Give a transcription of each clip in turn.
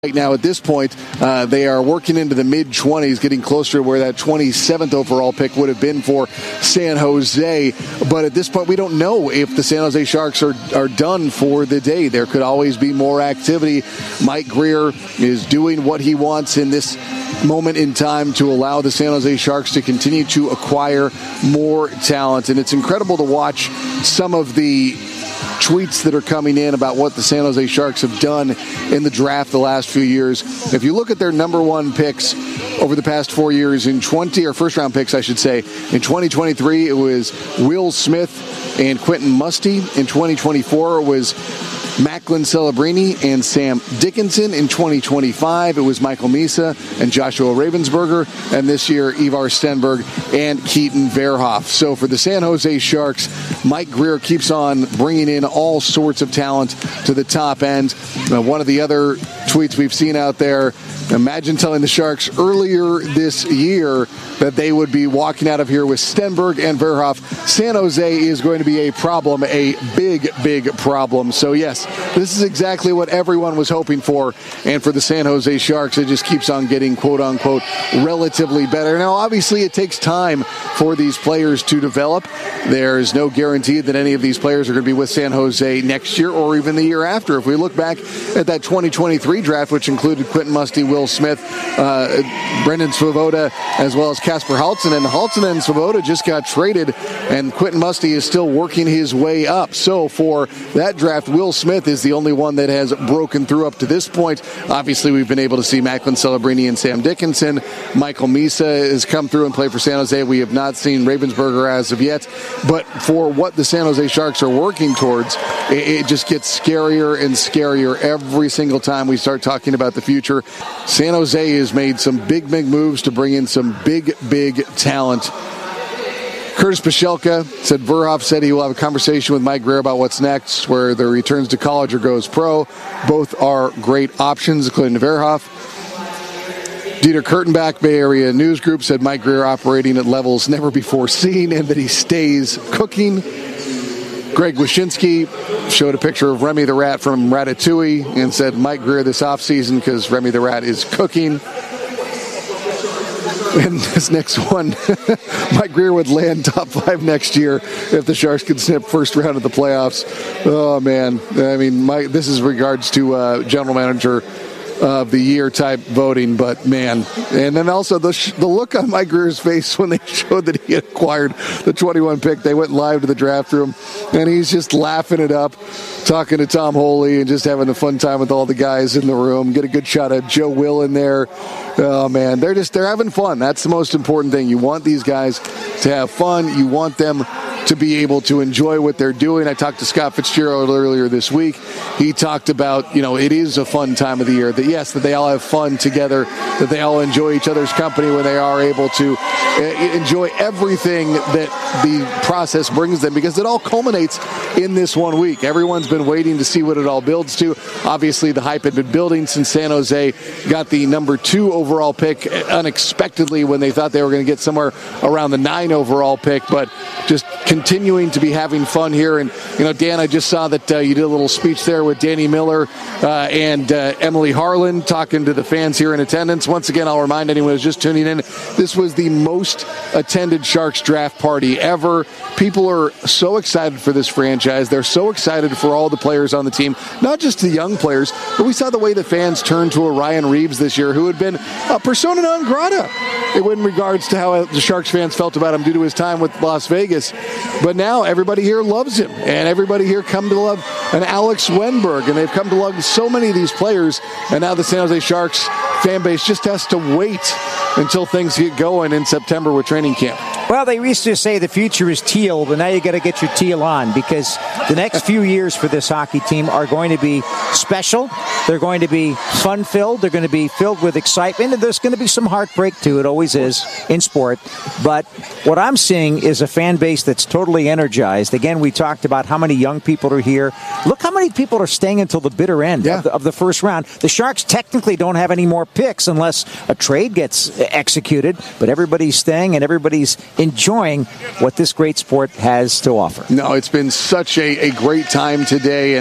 Right now, at this point, they are working into the mid-20s, getting closer to where that 27th overall pick would have been for San Jose. But at this point, we don't know if the San Jose Sharks are done for the day. There could always be more activity. Mike Grier is doing what he wants in this moment in time to allow the San Jose Sharks to continue to acquire more talent. And it's incredible to watch some of the tweets that are coming in about what the San Jose Sharks have done in the draft the last few years. If you look at their number one picks over the past 4 years first round picks, I should say, in 2023, it was Will Smith and Quentin Musty. In 2024, it was Macklin Celebrini and Sam Dickinson. In 2025, it was Michael Misa and Joshua Ravensburger. And this year, Ivar Stenberg and Keaton Verhoff. So for the San Jose Sharks, Mike Grier keeps on bringing in all sorts of talent to the top end. One of the other tweets we've seen out there, imagine telling the Sharks earlier this year that they would be walking out of here with Stenberg and Verhoff. San Jose is going to be a problem, a big, big problem. So yes, this is exactly what everyone was hoping for. And for the San Jose Sharks, it just keeps on getting, quote-unquote, relatively better. Now, obviously, it takes time for these players to develop. There's no guarantee that any of these players are going to be with San Jose next year or even the year after. If we look back at that 2023 draft, which included Quentin Musty, Will Smith, Brendan Svoboda, as well as Kasper Halttunen. Halttunen and Svoboda just got traded, and Quentin Musty is still working his way up. So for that draft, Will Smith is the only one that has broken through up to this point. Obviously, we've been able to see Macklin Celebrini and Sam Dickinson. Michael Misa has come through and played for San Jose. We have not seen Ravensburger as of yet. But for what the San Jose Sharks are working towards, it just gets scarier and scarier every single time we start talking about the future. San Jose has made some big moves to bring in some big talent. Curtis Pachelka said Verhoff said he will have a conversation with Mike Grier about what's next, whether he returns to college or goes pro. Both are great options, including Verhoff. Dieter Kurtenbach, Bay Area News Group, said Mike Grier operating at levels never before seen and that he stays cooking. Greg Wyshynski showed a picture of Remy the Rat from Ratatouille and said Mike Grier this offseason because Remy the Rat is cooking. And this next one, Mike Grier would land top 5 next year if the Sharks could snip first round of the playoffs. Oh, man. I mean, this is regards to general manager of the year type voting, but man. And then also the look on Mike Grier's face when they showed that he had acquired the 21 pick. They went live to the draft room, and he's just laughing it up, talking to Tom Holy and just having a fun time with all the guys in the room. Get a good shot at Joe Will in there. Oh, man. They're having fun. That's the most important thing. You want these guys to have fun. You want them to be able to enjoy what they're doing. I talked to Scott Fitzgerald earlier this week. He talked about, it is a fun time of the year. That yes, that they all have fun together, that they all enjoy each other's company when they are able to enjoy everything that the process brings them, because it all culminates in this 1 week. Everyone's been waiting to see what it all builds to. Obviously, the hype had been building since San Jose got the number 2 overall pick unexpectedly when they thought they were going to get somewhere around the 9 overall pick, but just continuing to be having fun here. And, Dan, I just saw that you did a little speech there with Danny Miller and Emily Harlan talking to the fans here in attendance. Once again, I'll remind anyone who's just tuning in, this was the most attended Sharks draft party ever. People are so excited for this franchise. They're so excited for all the players on the team, not just the young players, but we saw the way the fans turned to Ryan Reeves this year, who had been a persona non grata in regards to how the Sharks fans felt about him due to his time with Las Vegas. But now everybody here loves him, and everybody here come to love an Alex Wenberg, and they've come to love so many of these players, and now the San Jose Sharks fan base just has to wait until things get going in September with training camp. Well, they used to say the future is teal, but now you got to get your teal on, because the next few years for this hockey team are going to be special. They're going to be fun-filled. They're going to be filled with excitement, and there's going to be some heartbreak, too. It always is in sport. But what I'm seeing is a fan base that's totally energized. Again, we talked about how many young people are here. Look how many people are staying until the bitter end of the first round. The Sharks technically don't have any more picks unless a trade gets executed, but everybody's staying and everybody's enjoying what this great sport has to offer. No, it's been such a great time today, and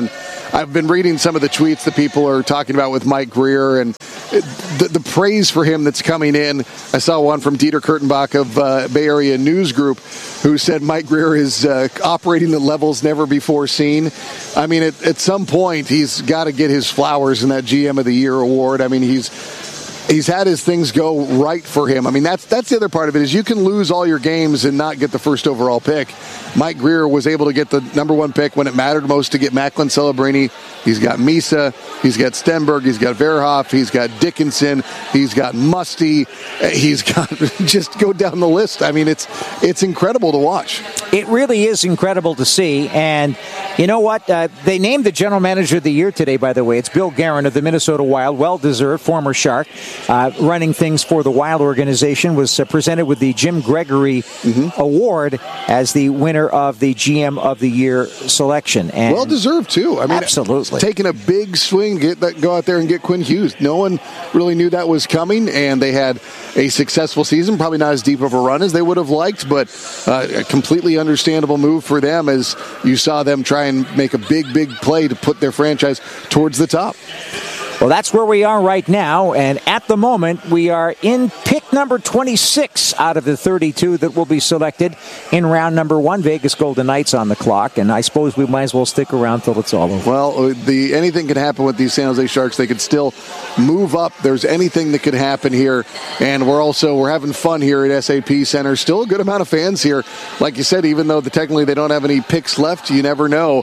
I've been reading some of the tweets that people are talking about with Mike Grier and the praise for him that's coming in. I saw one from Dieter Kurtenbach of Bay Area News Group, who said Mike Grier is operating at levels never before seen. I mean, at some point, he's got to get his flowers in that GM of the Year award. I mean, he's had his things go right for him. I mean, that's the other part of it, is you can lose all your games and not get the first overall pick. Mike Grier was able to get the number one pick when it mattered most to get Macklin Celebrini. He's got Misa, he's got Stenberg, he's got Verhoff, he's got Dickinson, he's got Musty, he's got just go down the list. I mean, it's incredible to watch. It really is incredible to see. And you know what? They named the general manager of the year today, by the way. It's Bill Guerin of the Minnesota Wild, well-deserved, former Shark. Running things for the Wild organization, was presented with the Jim Gregory Award as the winner of the GM of the Year selection. And well-deserved, too. I mean, absolutely. Taking a big swing, go out there and get Quinn Hughes. No one really knew that was coming, and they had a successful season. Probably not as deep of a run as they would have liked, but a completely understandable move for them as you saw them try and make a big play to put their franchise towards the top. Well, that's where we are right now, and at the moment, we are in pick number 26 out of the 32 that will be selected in round number 1. Vegas Golden Knights on the clock, and I suppose we might as well stick around till it's all over. Well, anything can happen with these San Jose Sharks. They could still move up. There's anything that could happen here, and we're having fun here at SAP Center. Still a good amount of fans here. Like you said, even though technically they don't have any picks left, you never know.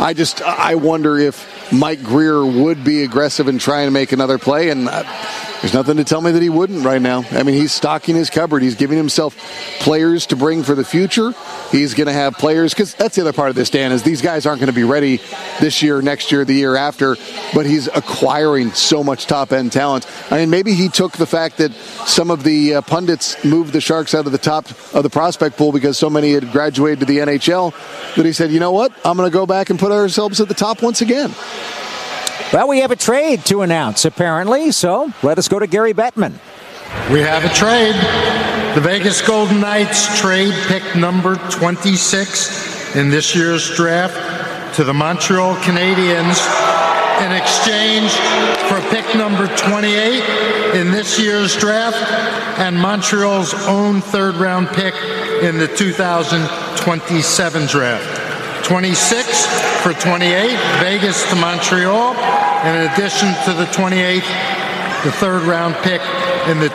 I wonder if Mike Grier would be aggressive and trying to make another play, and there's nothing to tell me that he wouldn't right now. I mean, he's stocking his cupboard. He's giving himself players to bring for the future. He's going to have players, because that's the other part of this, Dan, is these guys aren't going to be ready this year, next year, the year after, but he's acquiring so much top-end talent. I mean, maybe he took the fact that some of the pundits moved the Sharks out of the top of the prospect pool because so many had graduated to the NHL, that he said, you know what, I'm going to go back and put ourselves at the top once again. Well, we have a trade to announce, apparently, so let us go to Gary Bettman. We have a trade. The Vegas Golden Knights trade pick number 26 in this year's draft to the Montreal Canadiens in exchange for pick number 28 in this year's draft and Montreal's own third-round pick in the 2027 draft. 26 for 28, Vegas to Montreal. In addition to the 28th, the third-round pick in the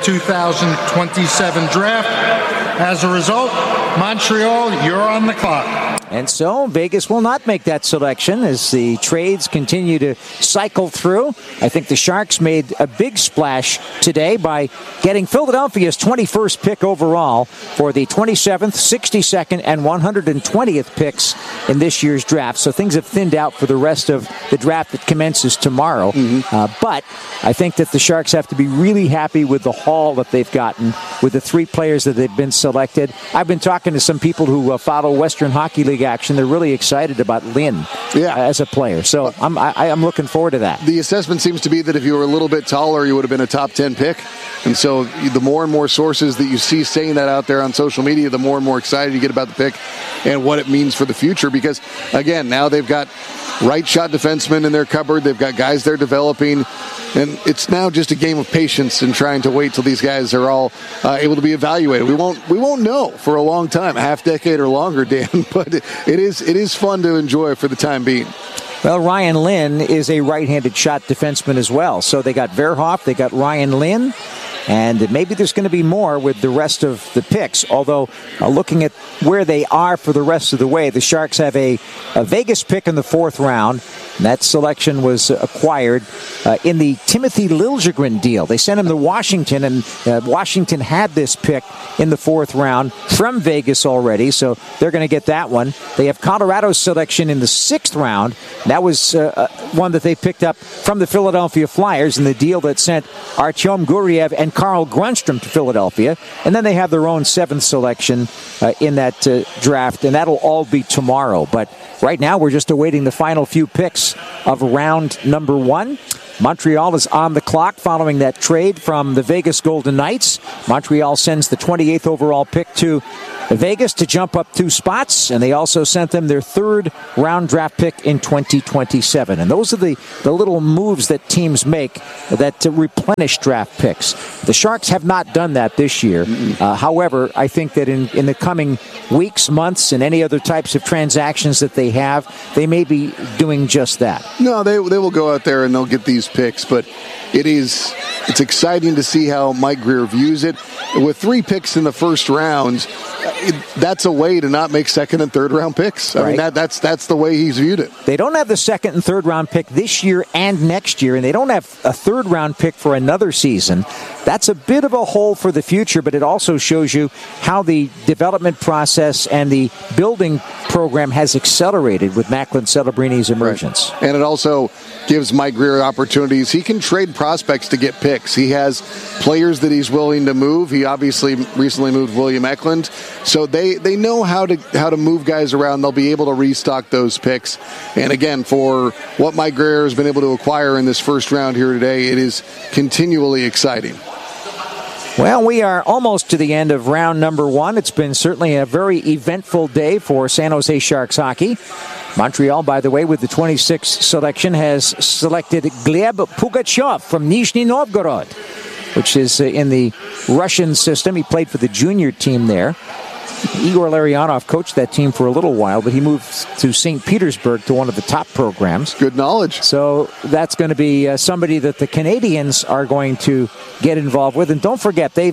2027 draft. As a result, Montreal, you're on the clock. And so Vegas will not make that selection as the trades continue to cycle through. I think the Sharks made a big splash today by getting Philadelphia's 21st pick overall for the 27th, 62nd, and 120th picks in this year's draft. So things have thinned out for the rest of the draft that commences tomorrow. But I think that the Sharks have to be really happy with the haul that they've gotten with the 3 players that they've been selected. I've been talking to some people who follow Western Hockey League action. They're really excited about Lynn as a player. So I'm looking forward to that. The assessment seems to be that if you were a little bit taller, you would have been a top 10 pick. And so the more and more sources that you see saying that out there on social media, the more and more excited you get about the pick and what it means for the future. Because, again, now they've got right-shot defensemen in their cupboard. They've got guys they're developing. And it's now just a game of patience and trying to wait till these guys are all able to be evaluated. We won't know for a long time, a half decade or longer, Dan. But it is fun to enjoy for the time being. Well, Ryan Lynn is a right-handed shot defenseman as well. So they got Verhoff, they got Ryan Lynn, and maybe there's going to be more with the rest of the picks. Although, looking at where they are for the rest of the way, the Sharks have a Vegas pick in the 4th round. And that selection was acquired in the Timothy Liljegren deal. They sent him to Washington, and Washington had this pick in the 4th round from Vegas already, so they're going to get that one. They have Colorado's selection in the 6th round. That was one that they picked up from the Philadelphia Flyers in the deal that sent Artyom Guriev and Carl Grundstrom to Philadelphia. And then they have their own 7th selection in that draft, and that'll all be tomorrow. But right now, we're just awaiting the final few picks of round number 1. Montreal is on the clock following that trade from the Vegas Golden Knights. Montreal sends the 28th overall pick to Vegas to jump up 2 spots, and they also sent them their 3rd round draft pick in 2027. And those are the little moves that teams make that to replenish draft picks. The Sharks have not done that this year. However, I think that in the coming weeks, months, and any other types of transactions that they have, they may be doing just that. No, they will go out there and they'll get these picks, but it's exciting to see how Mike Grier views it. With 3 picks in the first round, that's a way to not make second and third round picks. I mean, that's the way he's viewed it. They don't have the second and third round pick this year and next year, and they don't have a third round pick for another season. That's a bit of a hole for the future, but it also shows you how the development process and the building program has accelerated with Macklin Celebrini's emergence. Right. And it also gives Mike Grier opportunities. He can trade prospects to get picks. He has players that he's willing to move. He obviously recently moved William Eklund. So they know how to move guys around. They'll be able to restock those picks. And again, for what Mike Grier has been able to acquire in this first round here today, it is continually exciting. Well, we are almost to the end of round number 1. It's been certainly a very eventful day for San Jose Sharks hockey. Montreal, by the way, with the 26th selection, has selected Gleb Pugachev from Nizhny Novgorod, which is in the Russian system. He played for the junior team there. Igor Larionov coached that team for a little while, but he moved to St. Petersburg to one of the top programs. Good knowledge. So that's going to be somebody that the Canadiens are going to get involved with. And don't forget, they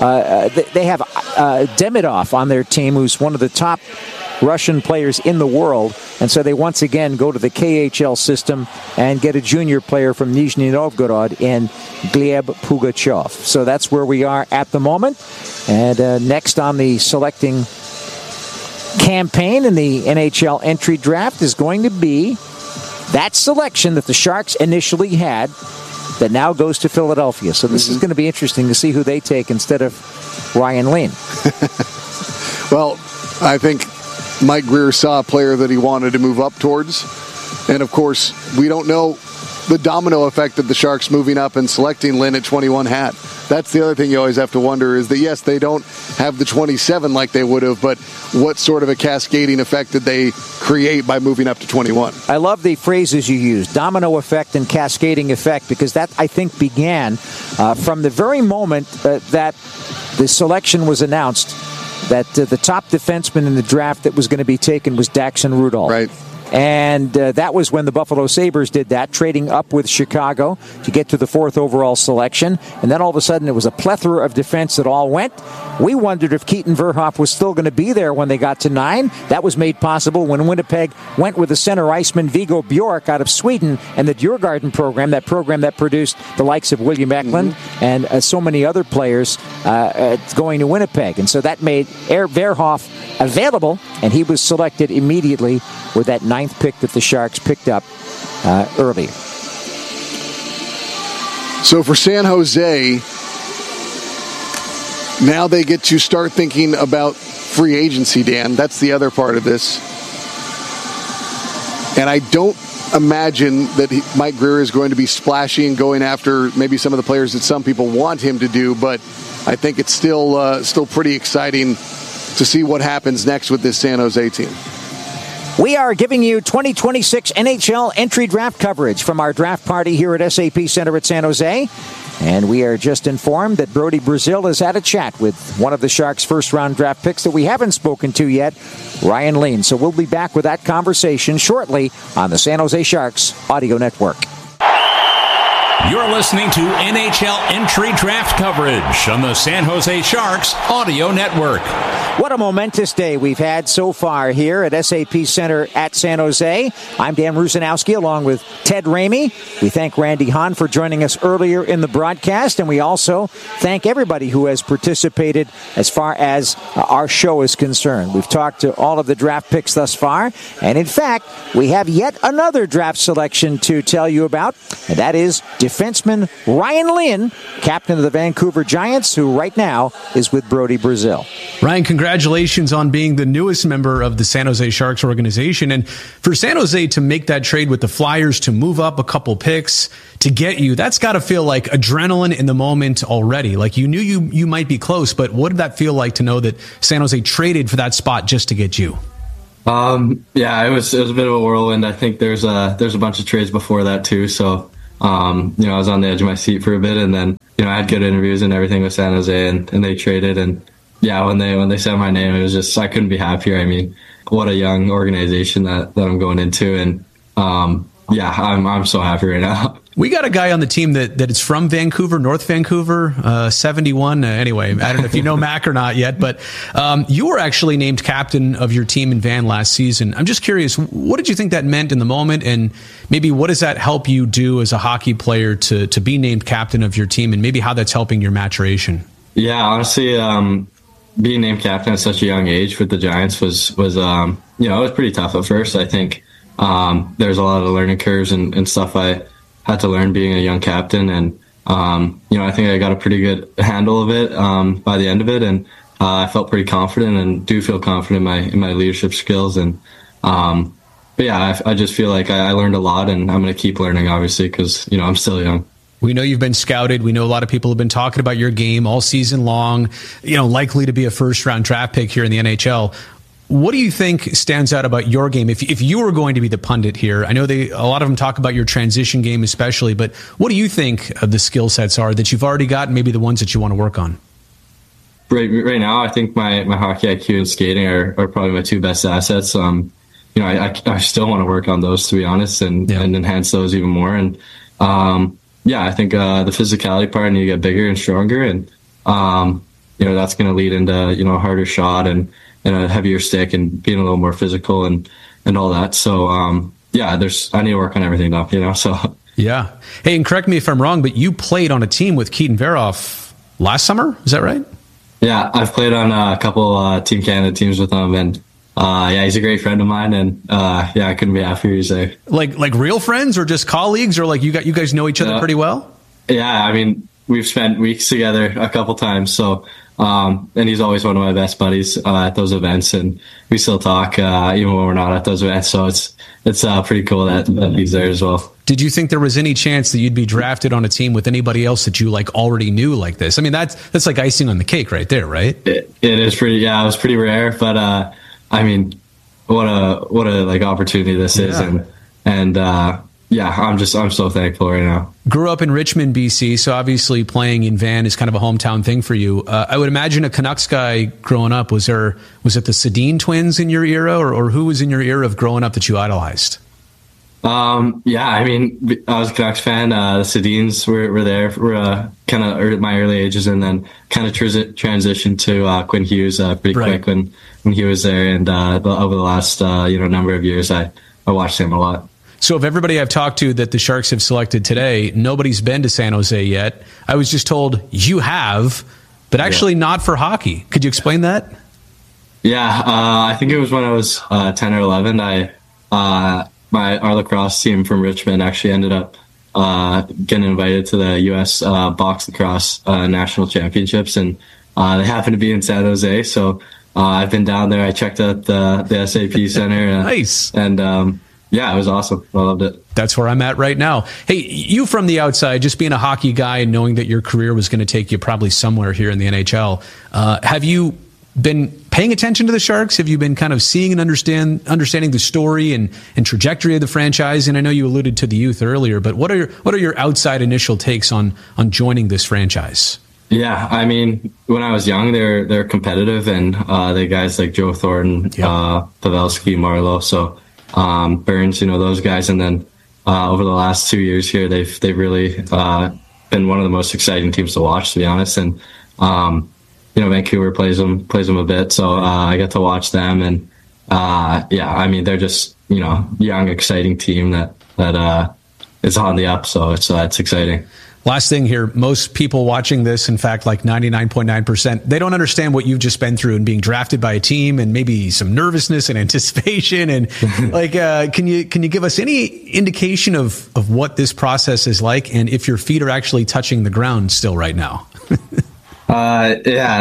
have Demidov on their team, who's one of the top Russian players in the world. And so they once again go to the KHL system and get a junior player from Nizhny Novgorod in Gleb Pugachev. So that's where we are at the moment. And next on the selecting campaign in the NHL entry draft is going to be that selection that the Sharks initially had that now goes to Philadelphia. So this is going to be interesting to see who they take instead of Ryan Lean. Well, I think Mike Grier saw a player that he wanted to move up towards. And, of course, we don't know the domino effect that the Sharks moving up and selecting Lynn at 21 had. That's the other thing you always have to wonder is that, yes, they don't have the 27 like they would have, but what sort of a cascading effect did they create by moving up to 21? I love the phrases you use, domino effect and cascading effect, because that, I think, began from the very moment that the selection was announced that the top defenseman in the draft that was going to be taken was Daxon Rudolph. Right. And that was when the Buffalo Sabres did that, trading up with Chicago to get to the 4th overall selection. And then all of a sudden it was a plethora of defense that all went. We wondered if Keaton Verhoff was still going to be there when they got to 9. That was made possible when Winnipeg went with the center iceman Viggo Bjork out of Sweden and the Djurgården program that produced the likes of William Eklund and so many other players going to Winnipeg. And so that made Verhoff available, and he was selected immediately with that 9th pick that the Sharks picked up earlier. So for San Jose, now they get to start thinking about free agency, Dan. That's the other part of this. And I don't imagine that Mike Grier is going to be splashy and going after maybe some of the players that some people want him to do, but I think it's still pretty exciting to see what happens next with this San Jose team. We are giving you 2026 NHL entry draft coverage from our draft party here at SAP Center at San Jose. And we are just informed that Brody Brazil has had a chat with one of the Sharks' first-round draft picks that we haven't spoken to yet, Ryan Lean. So we'll be back with that conversation shortly on the San Jose Sharks Audio Network. You're listening to NHL entry draft coverage on the San Jose Sharks Audio Network. What a momentous day we've had so far here at SAP Center at San Jose. I'm Dan Rusanowski along with Ted Ramey. We thank Randy Hahn for joining us earlier in the broadcast, and we also thank everybody who has participated as far as our show is concerned. We've talked to all of the draft picks thus far, and in fact, we have yet another draft selection to tell you about, and that is defenseman Ryan Lynn, captain of the Vancouver Giants, who right now is with Brodie Brazil. Ryan, congratulations on being the newest member of the San Jose Sharks organization. And for San Jose to make that trade with the Flyers, to move up a couple picks to get you, that's got to feel like adrenaline in the moment already. Like you knew you might be close, but what did that feel like to know that San Jose traded for that spot just to get you? Yeah, it was a bit of a whirlwind. I think there's a bunch of trades before that too. So, I was on the edge of my seat for a bit, and then, I had good interviews and everything with San Jose, and they traded. And yeah, when they said my name, it was just, I couldn't be happier. I mean, what a young organization that I'm going into. And, I'm so happy right now. We got a guy on the team that is from Vancouver, North Vancouver, 71. Anyway, I don't know if you know Mac or not yet, but you were actually named captain of your team in Van last season. I'm just curious, what did you think that meant in the moment? And maybe what does that help you do as a hockey player to be named captain of your team, and maybe how that's helping your maturation? Yeah, honestly, being named captain at such a young age with the Giants was it was pretty tough at first. I think there's a lot of learning curves and stuff I had to learn being a young captain, and I think I got a pretty good handle of it by the end of it, and I felt pretty confident and do feel confident in my leadership skills. And but yeah, I just feel like I learned a lot, and I'm going to keep learning, obviously, because I'm still young. We know you've been scouted. We know a lot of people have been talking about your game all season long, likely to be a first-round draft pick here in the NHL. What do you think stands out about your game? If you were going to be the pundit here, I know a lot of them talk about your transition game especially, but what do you think of the skill sets are that you've already got, and maybe the ones that you want to work on? Right now, I think my hockey IQ and skating are probably my two best assets. I still want to work on those, to be honest, and enhance those even more. And I think the physicality part, I need to get bigger and stronger, and that's going to lead into a harder shot and a heavier stick and being a little more physical and all that. So I need to work on everything now. So yeah. Hey, and correct me if I'm wrong, but you played on a team with Keaton Veroff last summer. Is that right? Yeah, I've played on a couple Team Canada teams with him, and he's a great friend of mine, and I couldn't be happier he's there. Like real friends, or just colleagues, or like you guys know each other pretty well? Yeah, I mean, we've spent weeks together a couple times, so and he's always one of my best buddies at those events, and we still talk even when we're not at those events. So it's pretty cool that he's there as well. Did you think there was any chance that you'd be drafted on a team with anybody else that you already knew like this? I mean, that's like icing on the cake right there, right? It is pretty. Yeah, it was pretty rare, but I mean, what a opportunity this is, and I'm so thankful right now. Grew up in Richmond, BC, so obviously playing in Van is kind of a hometown thing for you. I would imagine a Canucks guy growing up. Was it the Sedin twins in your era, or who was in your era of growing up that you idolized? I mean, I was a Canucks fan. The Sedins were there for kind of my early ages, and then kind of transitioned to Quinn Hughes pretty quick when he was there. And over the last number of years, I watched him a lot. So of everybody I've talked to that the Sharks have selected today, nobody's been to San Jose yet. I was just told you have, but actually not for hockey. Could you explain that? Yeah, I think it was when I was 10 or 11. Our lacrosse team from Richmond actually ended up getting invited to the U.S. box lacrosse national championships, and they happened to be in San Jose. So I've been down there. I checked out the SAP Center. Nice. And it was awesome. I loved it. That's where I'm at right now. Hey, you from the outside, just being a hockey guy and knowing that your career was going to take you probably somewhere here in the NHL, have you been paying attention to the Sharks? Have you been kind of seeing and understanding the story and trajectory of the franchise? And I know you alluded to the youth earlier, but what are your outside initial takes on joining this franchise? Yeah, I mean, when I was young, they're competitive, and they guys like Joe Thornton, Pavelski, Marlowe, so Burns, those guys. And then over the last 2 years here, they've really been one of the most exciting teams to watch, to be honest. And Vancouver plays them a bit, so I get to watch them. And I mean, they're just young, exciting team that is on the up. So it's exciting. Last thing here, most people watching this, in fact, like 99.9%, they don't understand what you've just been through and being drafted by a team and maybe some nervousness and anticipation. And can you give us any indication of what this process is like and if your feet are actually touching the ground still right now? I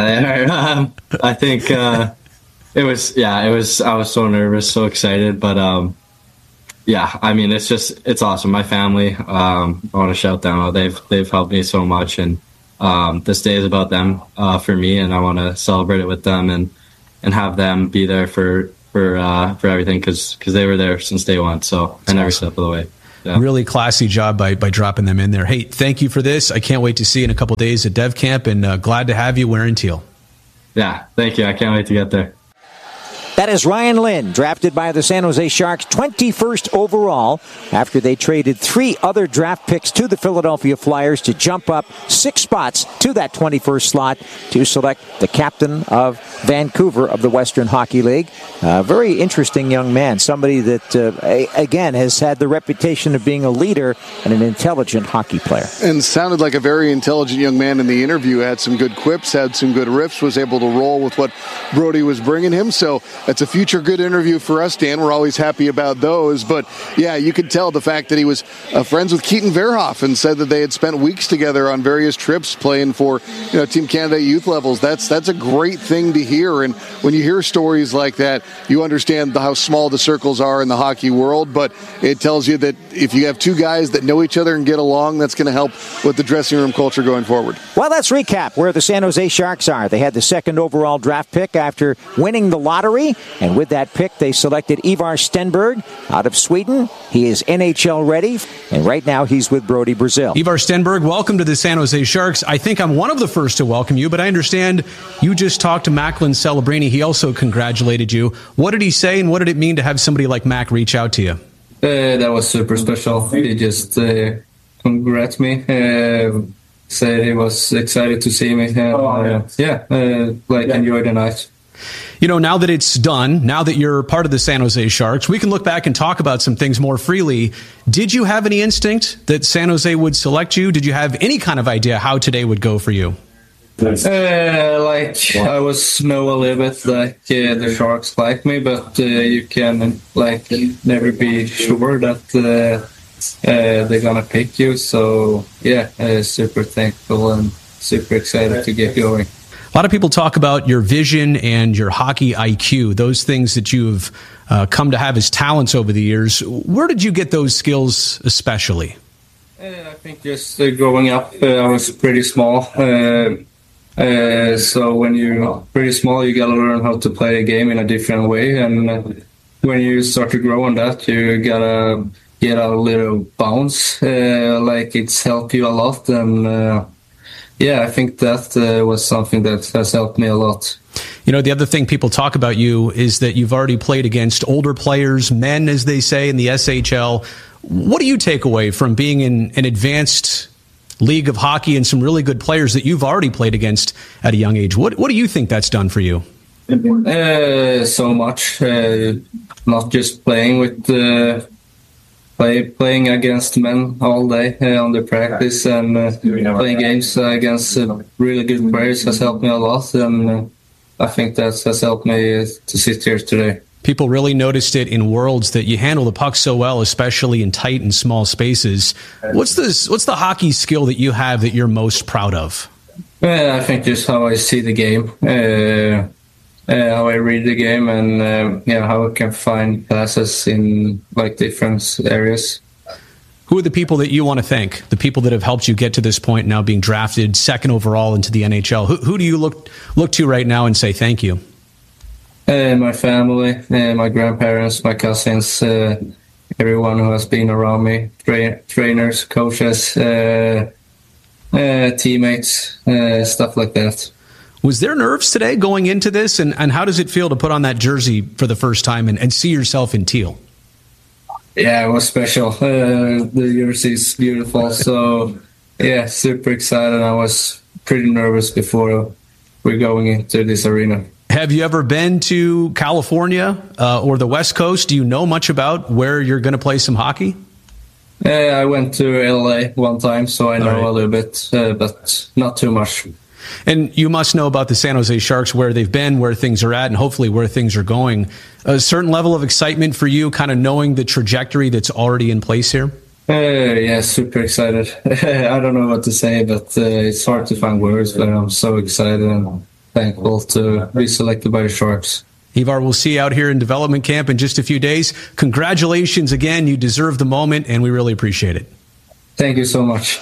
think it was, I was so nervous, so excited, but yeah, I mean, it's awesome. My family, I want to shout them out. They've helped me so much, and this day is about them for me, and I want to celebrate it with them and have them be there for everything because they were there since day one. So and every step of the way. Yeah. Really classy job by dropping them in there. Hey, thank you for this. I can't wait to see you in a couple of days at Dev Camp, and glad to have you wearing teal. Yeah, thank you. I can't wait to get there. That is Ryan Lynn, drafted by the San Jose Sharks 21st overall after they traded 3 other draft picks to the Philadelphia Flyers to jump up 6 spots to that 21st slot to select the captain of Vancouver of the Western Hockey League. Very interesting young man, somebody that, again, has had the reputation of being a leader and an intelligent hockey player. And sounded like a very intelligent young man in the interview, had some good quips, had some good riffs, was able to roll with what Brody was bringing him. So it's a future good interview for us, Dan. We're always happy about those. But, yeah, you could tell the fact that he was friends with Keaton Verhoff and said that they had spent weeks together on various trips playing for Team Canada youth levels. That's a great thing to hear. And when you hear stories like that, you understand how small the circles are in the hockey world. But it tells you that if you have 2 guys that know each other and get along, that's going to help with the dressing room culture going forward. Well, let's recap where the San Jose Sharks are. They had the 2nd overall draft pick after winning the lottery. And with that pick, they selected Ivar Stenberg out of Sweden. He is NHL ready, and right now he's with Brody Brazil. Ivar Stenberg, welcome to the San Jose Sharks. I think I'm one of the first to welcome you, but I understand you just talked to Macklin Celebrini. He also congratulated you. What did he say, and what did it mean to have somebody like Mac reach out to you? That was super special. He just congrats me. Said he was excited to see me. Enjoy the night. Now that it's done, now that you're part of the San Jose Sharks, we can look back and talk about some things more freely. Did you have any instinct that San Jose would select you? Did you have any kind of idea how today would go for you? I was know a little bit the Sharks like me, but you can never be sure that they're gonna pick you. So super thankful and super excited to get going. A lot of people talk about your vision and your hockey IQ, those things that you've come to have as talents over the years. Where did you get those skills especially? I think just growing up, I was pretty small. So when you're pretty small, you got to learn how to play a game in a different way. And when you start to grow on that, you got to get a little bounce. It's helped you a lot. And I think that was something that has helped me a lot. The other thing people talk about you is that you've already played against older players, men, as they say, in the SHL. What do you take away from being in an advanced league of hockey and some really good players that you've already played against at a young age? What do you think that's done for you? So much. Not just playing with playing against men all day on the practice and playing games against really good players has helped me a lot, and I think that has helped me to sit here today. People really noticed it in Worlds that you handle the puck so well, especially in tight and small spaces. What's the hockey skill that you have that you're most proud of? I think just how I see the game. How I read the game and how I can find passes in different areas. Who are the people that you want to thank? The people that have helped you get to this point, now being drafted 2nd overall into the NHL. Who do you look to right now and say thank you? My family, my grandparents, my cousins, everyone who has been around me, trainers, coaches, teammates, stuff like that. Was there nerves today going into this? And how does it feel to put on that jersey for the first time and see yourself in teal? Yeah, it was special. The jersey is beautiful. So, super excited. I was pretty nervous before we're going into this arena. Have you ever been to California or the West Coast? Do you know much about where you're going to play some hockey? I went to LA one time, so I know a little bit, but not too much. And you must know about the San Jose Sharks, where they've been, where things are at, and hopefully where things are going. A certain level of excitement for you, kind of knowing the trajectory that's already in place here? Yeah, super excited. I don't know what to say, but it's hard to find words, but I'm so excited and thankful to be selected by the Sharks. Ivar, we'll see you out here in development camp in just a few days. Congratulations again. You deserve the moment, and we really appreciate it. Thank you so much.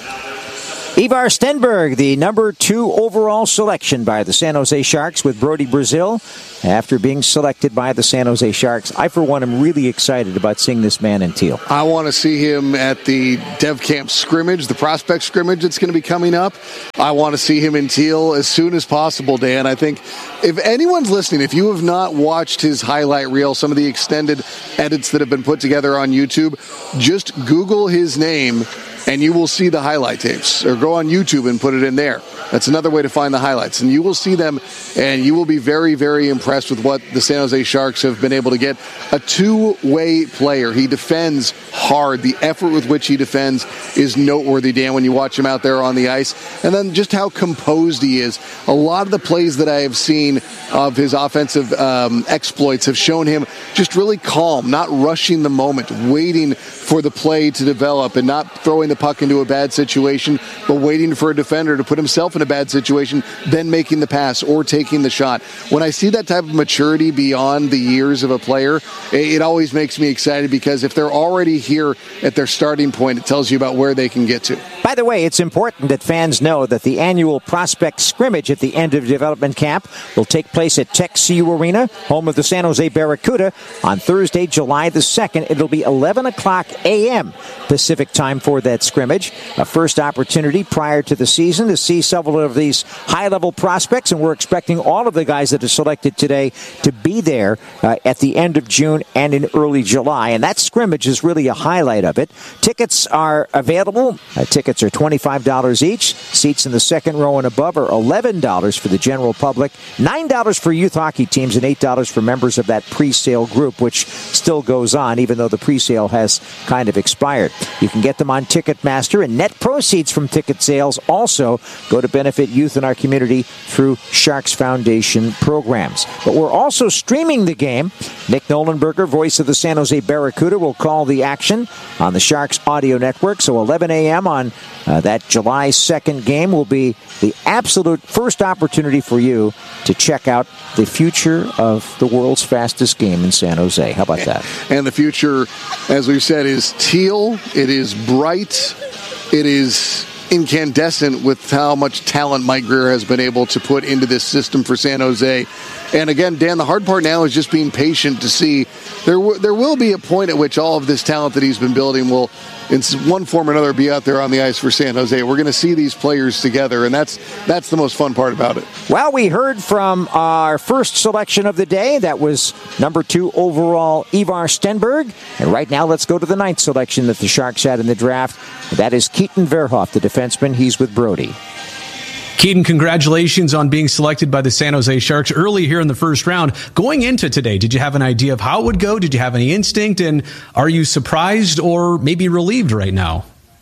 Ivar Stenberg, the number 2 overall selection by the San Jose Sharks with Brody Brazil. After being selected by the San Jose Sharks, I, for one, am really excited about seeing this man in teal. I want to see him at the Dev Camp scrimmage, the prospect scrimmage that's going to be coming up. I want to see him in teal as soon as possible, Dan. I think if anyone's listening, if you have not watched his highlight reel, some of the extended edits that have been put together on YouTube, just Google his name and you will see the highlight tapes, or go on YouTube and put it in there. That's another way to find the highlights. And you will see them, and you will be very, very impressed with what the San Jose Sharks have been able to get. A two-way player. He defends hard. The effort with which he defends is noteworthy, Dan, when you watch him out there on the ice. And then just how composed he is. A lot of the plays that I have seen of his offensive exploits have shown him just really calm, not rushing the moment, waiting for the play to develop and not throwing the puck into a bad situation, but waiting for a defender to put himself in a bad situation, then making the pass or taking the shot. When I see that type of maturity beyond the years of a player, it always makes me excited, because if they're already here at their starting point, it tells you about where they can get to. By the way, it's important that fans know that the annual prospect scrimmage at the end of development camp will take place at TechCU Arena, home of the San Jose Barracuda, on Thursday, July the 2nd. It'll be 11 o'clock a.m. Pacific time for that scrimmage. A first opportunity prior to the season to see several of these high-level prospects, and we're expecting all of the guys that are selected today to be there at the end of June and in early July. And that scrimmage is really a highlight of it. Tickets are available. Tickets are $25 each. Seats in the second row and above are $11 for the general public, $9 for youth hockey teams, and $8 for members of that pre-sale group, which still goes on, even though the pre-sale has kind of expired. You can get them on Ticketmaster, and net proceeds from ticket sales also go to benefit youth in our community through Sharks Foundation programs. But we're also streaming the game. Nick Nolenberger, voice of the San Jose Barracuda, will call the action on the Sharks audio network. So 11 a.m. on that July 2nd game will be the absolute first opportunity for you to check out the future of the world's fastest game in San Jose. How about that? And the future, as we've said, is teal. It is bright. It is incandescent with how much talent Mike Grier has been able to put into this system for San Jose. And again, Dan, the hard part now is just being patient to see. There will be a point at which all of this talent that he's been building will, in one form or another, be out there on the ice for San Jose. We're going to see these players together, and that's the most fun part about it. Well, we heard from our first selection of the day. That was number 2 overall, Ivar Stenberg. And right now, let's go to the 9th selection that the Sharks had in the draft. That is Keaton Verhoff, the defenseman. He's with Brody. Keaton, congratulations on being selected by the San Jose Sharks early here in the first round. Going into today, did you have an idea of how it would go? Did you have any instinct? And are you surprised or maybe relieved right now?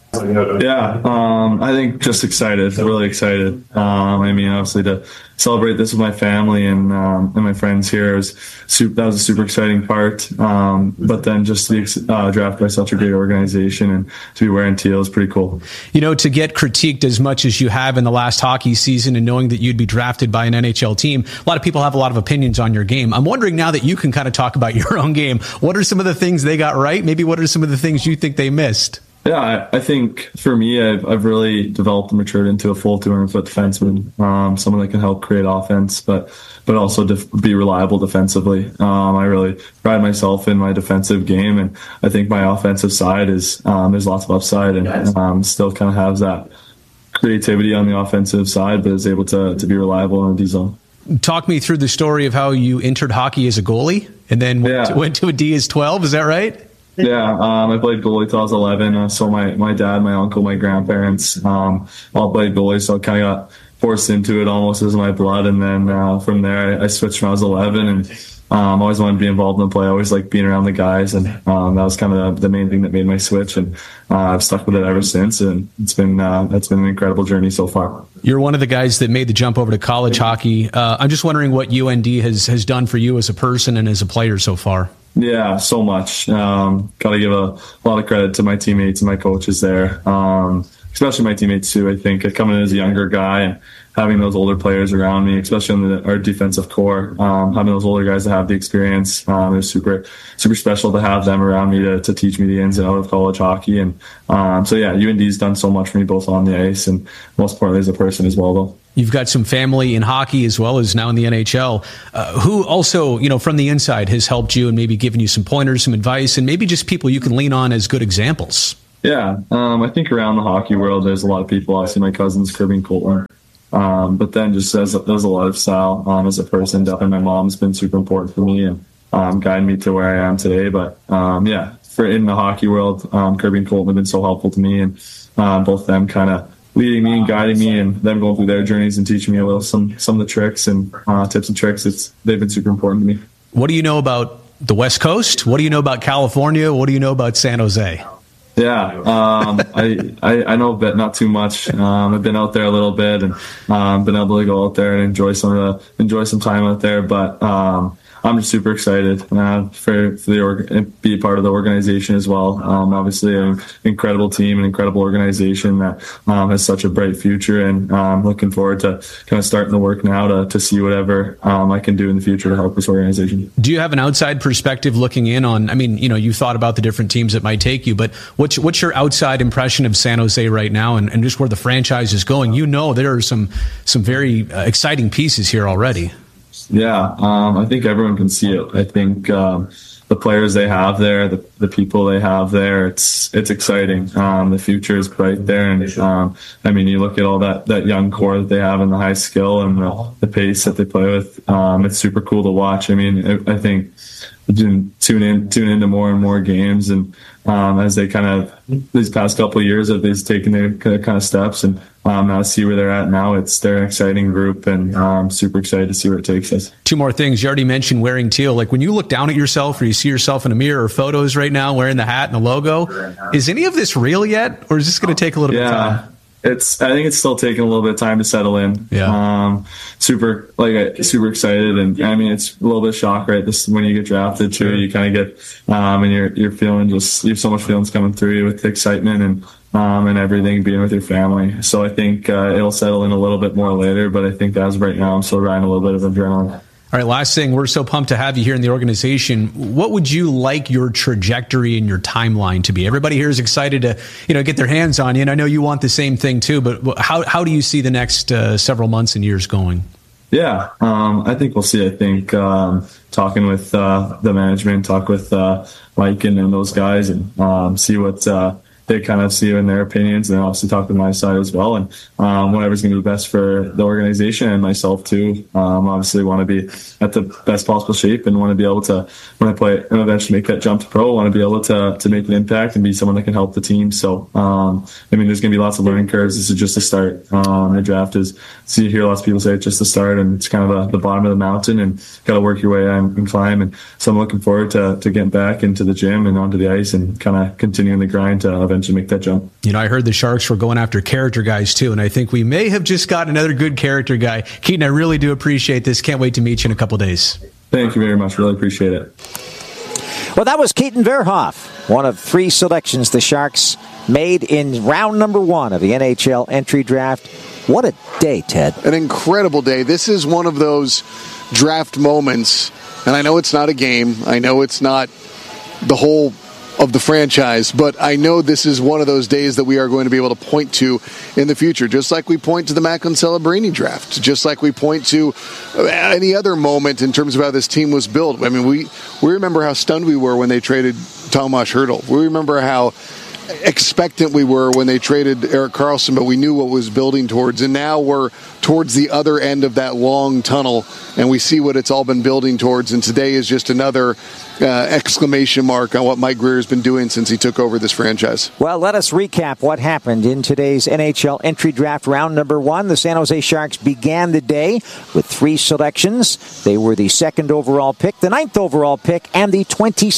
Yeah, I think just excited, really excited. I mean, obviously to celebrate this with my family and my friends here that was a super exciting part. But then just to be drafted by such a great organization and to be wearing teal is pretty cool. You know, to get critiqued as much as you have in the last hockey season and knowing that you'd be drafted by an NHL team, a lot of people have a lot of opinions on your game. I'm wondering now that you can kind of talk about your own game, what are some of the things they got right? Maybe what are some of the things you think they missed? Yeah, I think for me, I've really developed and matured into a full 200-foot defenseman, someone that can help create offense, but also be reliable defensively. I really pride myself in my defensive game, and I think my offensive side is there's lots of upside, and still kind of has that creativity on the offensive side, but is able to be reliable in a D zone. Talk me through the story of how you entered hockey as a goalie and then went to a D as 12. Is that right? Yeah, I played goalie till I was 11. So my dad, my uncle, my grandparents all played goalie, so I kind of got forced into it almost as my blood. And then from there, I switched when I was 11 and always wanted to be involved in the play. I always liked being around the guys, and that was kind of the main thing that made my switch, and I've stuck with it ever since, and it's been an incredible journey so far. You're one of the guys that made the jump over to college hockey. I'm just wondering what UND has done for you as a person and as a player so far. Yeah, so much. Got to give a lot of credit to my teammates and my coaches there, especially my teammates too. I think coming in as a younger guy and having those older players around me, especially on our defensive core, having those older guys that have the experience, it was super special to have them around me to teach me the ins and outs of college hockey. And so yeah, UND's done so much for me, both on the ice and most importantly as a person as well, though. You've got some family in hockey as well as now in the NHL, who also, from the inside has helped you and maybe given you some pointers, some advice, and maybe just people you can lean on as good examples. Yeah, I think around the hockey world, there's a lot of people. Obviously, my cousins, Kirby and Colton. But then just as a lifestyle, as a person, definitely my mom's been super important for me and guiding me to where I am today. But yeah, in the hockey world, Kirby and Colton have been so helpful to me, and both of them kind of leading me and guiding me, and them going through their journeys and teaching me a little some of the tricks and tips and tricks. They've been super important to me. What do you know about the West Coast? What do you know about California? What do you know about San Jose? Yeah, I know, but not too much. I've been out there a little bit and been able to go out there and enjoy some time out there. But I'm just super excited for be a part of the organization as well. Obviously, an incredible team, an incredible organization that has such a bright future, and looking forward to kind of starting the work now to see whatever I can do in the future to help this organization. Do you have an outside perspective looking in on? I mean, you thought about the different teams that might take you, but what's your outside impression of San Jose right now, and just where the franchise is going? There are some very exciting pieces here already. Yeah, I think everyone can see it. I think the players they have there, the people they have there, it's exciting. The future is bright there, and I mean, you look at all that young core that they have and the high skill and the pace that they play with. It's super cool to watch. I mean, I think tune into more and more games, and as they kind of these past couple of years, they've taken their kind of steps, and now see where they're at now. They're an exciting group, and I'm super excited to see where it takes us. Two more things. You already mentioned wearing teal. Like when you look down at yourself or you see yourself in a mirror or photos right now wearing the hat and the logo, is any of this real yet, or is this going to take a little bit of time? I think it's still taking a little bit of time to settle in. Yeah. Super excited, and I mean, it's a little bit of shock, right? This when you get drafted too, you kind of get, and you're feeling you have so much feelings coming through you with the excitement and everything, being with your family. So I think it'll settle in a little bit more later, but I think as of right now, I'm still riding a little bit of adrenaline. All right, last thing, we're so pumped to have you here in the organization. What would you like your trajectory and your timeline to be? Everybody here is excited to, get their hands on you, and I know you want the same thing too, but how do you see the next several months and years going? Yeah, I think we'll see. I think talking with the management, talk with Mike and those guys, and see what they kind of see in their opinions, and obviously talk with my side as well, and whatever's going to be best for the organization and myself too. Obviously want to be at the best possible shape, and want to be able to, when I play and eventually make that jump to pro, want to be able to make an impact and be someone that can help the team. So I mean, there's going to be lots of learning curves. This is just a start. The draft is, so you hear lots of people say it's just a start, and it's kind of the bottom of the mountain, and got to work your way and climb. And so I'm looking forward to getting back into the gym and onto the ice and kind of continuing the grind to eventually make that jump. I heard the Sharks were going after character guys too, and I think we may have just got another good character guy. Keaton, I really do appreciate this. Can't wait to meet you in a couple days. Thank you very much. Really appreciate it. Well, that was Keaton Verhoff, one of 3 selections the Sharks made in round number 1 of the NHL entry draft. What a day, Ted. An incredible day. This is one of those draft moments, and I know it's not a game. I know it's not the whole of the franchise, but I know this is one of those days that we are going to be able to point to in the future, just like we point to the Macklin Celebrini draft, just like we point to any other moment in terms of how this team was built. I mean, we remember how stunned we were when they traded Tomas Hertl. We remember how expectant we were when they traded Erik Karlsson, but we knew what was building towards. And now we're towards the other end of that long tunnel, and we see what it's all been building towards. And today is just another exclamation mark on what Mike Grier has been doing since he took over this franchise. Well, let us recap what happened in today's NHL entry draft round number 1. The San Jose Sharks began the day with 3 selections. They were the 2nd overall pick, the 9th overall pick, and the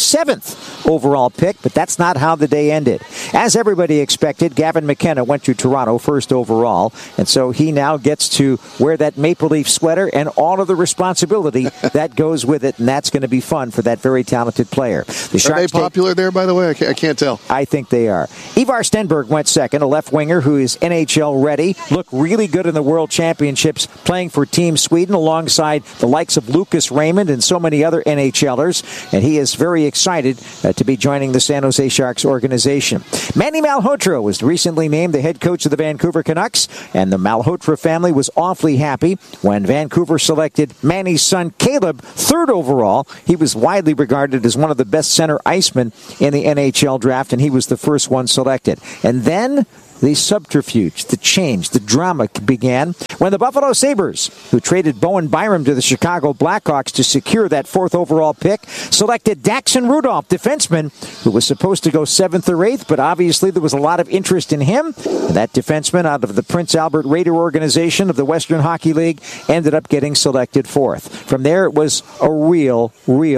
27th overall pick, but that's not how the day ended. As everybody expected, Gavin McKenna went to Toronto 1st overall, and so he now gets to wear that Maple Leaf sweater and all of the responsibility that goes with it, and that's going to be fun for that very talented player. The Sharks, are they popular there, by the way? I can't tell. I think they are. Ivar Stenberg went 2nd, a left winger who is NHL ready, looked really good in the World Championships, playing for Team Sweden alongside the likes of Lucas Raymond and so many other NHLers, and he is very excited to be joining the San Jose Sharks organization. Manny Malhotra was recently named the head coach of the Vancouver Canucks, and the Malhotra family was awfully happy when Vancouver selected Manny's son Caleb 3rd overall. He was widely regarded as one of the best center icemen in the NHL draft, and he was the first one selected. And then the subterfuge, the change, the drama began when the Buffalo Sabres, who traded Bowen Byram to the Chicago Blackhawks to secure that 4th overall pick, selected Daxon Rudolph, defenseman, who was supposed to go 7th or 8th, but obviously there was a lot of interest in him. And that defenseman out of the Prince Albert Raider organization of the Western Hockey League ended up getting selected 4th. From there, it was a real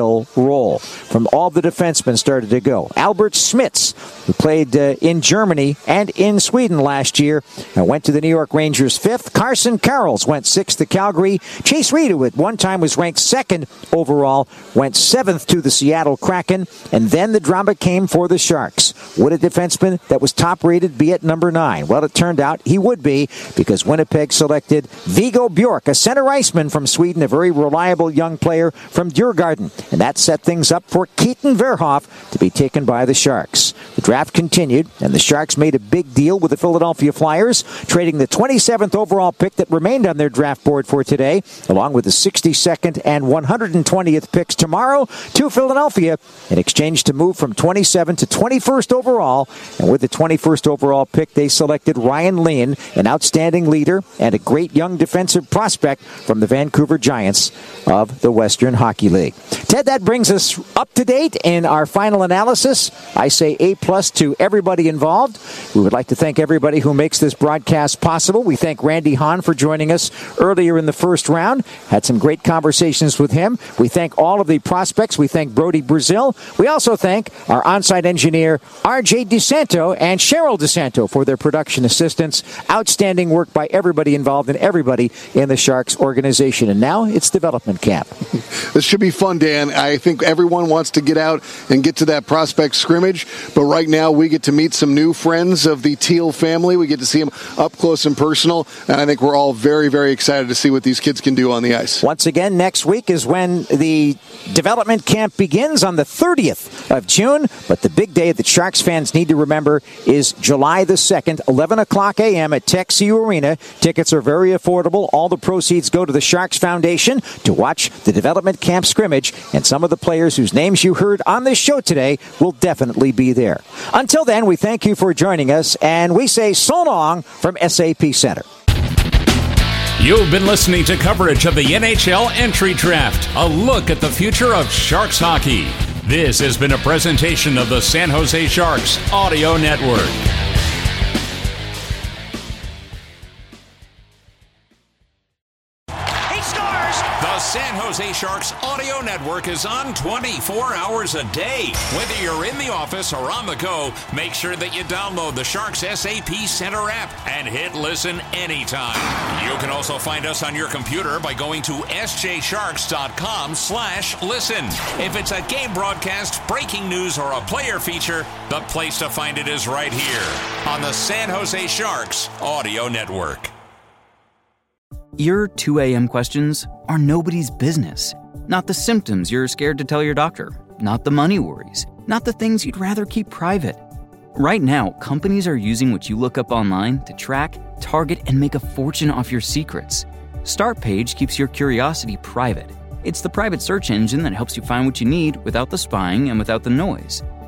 roll. From all the defensemen started to go. Albert Schmitz, who played in Germany and in Sweden last year, went to the New York Rangers 5th. Carson Karels went 6th to Calgary. Chase Reed, who at one time was ranked 2nd overall, went 7th to the Seattle Kraken. And then the drama came for the Sharks. Would a defenseman that was top-rated be at number 9? Well, it turned out he would be, because Winnipeg selected Viggo Bjork, a center iceman from Sweden, a very reliable young player from Djurgården. And that set things up for Keaton Verhoff to be taken by the Sharks. The draft continued, and the Sharks made a big deal with the Philadelphia Flyers, trading the 27th overall pick that remained on their draft board for today, along with the 62nd and 120th picks tomorrow, to Philadelphia in exchange to move from 27th to 21st overall. And with the 21st overall pick, they selected Ryan Lean, an outstanding leader and a great young defensive prospect from the Vancouver Giants of the Western Hockey League. Ted, that brings us up to date in our final analysis. I say A+ to everybody involved. We would like to thank everybody who makes this broadcast possible. We thank Randy Hahn for joining us earlier in the first round. Had some great conversations with him. We thank all of the prospects. We thank Brody Brazil. We also thank our on-site engineer, RJ DeSanto and Cheryl DeSanto, for their production assistance. Outstanding work by everybody involved and everybody in the Sharks organization. And now it's development camp. This should be fun, Dan. I think everyone wants to get out and get to that prospect scrimmage, but right now we get to meet some new friends of the Teal family. We get to see them up close and personal, and I think we're all very excited to see what these kids can do on the ice. Once again, next week is when the development camp begins on the 30th of June, but the big day that Sharks fans need to remember is July the 2nd, 11 o'clock a.m. at TechCU Arena. Tickets are very affordable. All the proceeds go to the Sharks Foundation to watch the development camp scrimmage, and some of the players whose names you heard on this show today will definitely be there. Until then, we thank you for joining us, and we say so long from SAP Center. You've been listening to coverage of the NHL Entry Draft, a look at the future of Sharks hockey. This has been a presentation of the San Jose Sharks Audio Network. The San Jose Sharks Audio Network is on 24 hours a day. Whether you're in the office or on the go, make sure that you download the Sharks SAP Center app and hit listen anytime. You can also find us on your computer by going to sjsharks.com/listen. If it's a game broadcast, breaking news, or a player feature, the place to find it is right here on the San Jose Sharks Audio Network. Your 2 a.m. questions are nobody's business. Not the symptoms you're scared to tell your doctor. Not the money worries. Not the things you'd rather keep private. Right now, companies are using what you look up online to track, target, and make a fortune off your secrets. StartPage keeps your curiosity private. It's the private search engine that helps you find what you need without the spying and without the noise.